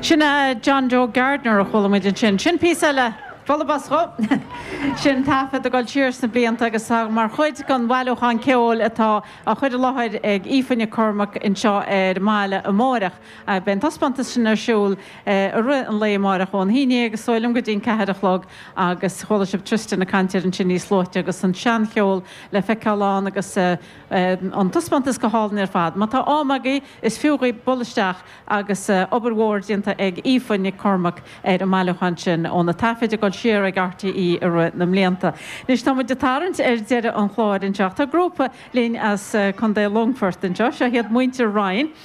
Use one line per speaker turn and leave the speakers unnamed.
Sinna John Joe Gardner a cholamid sin písala Folabasro sin tafad a gáil tíir na blianta agus mar chuid gan bhhailúchan ceol atá a chuid láthid ag ífanne cormach in seo máile amórach a ben taspanta sin arsúil a ru an le amórach ón híine agus soilm go dtín cehadachlog agus chola sib tristan na cantir an sin níos lóite agus an sean ceol le feicáán agus an taspantas go hálan ar fad. Má tá ámagaí is fiúgaí bolisteach agus oberhór dínta ag ífanne cormach a máilúchan sin ón na tafid a siar ag RTE ar na mblianta. Nis tá de tarint deire an chláir in teach. Tá grúpa lín as chun dé Longfort in Josh a hiad muinte Ryan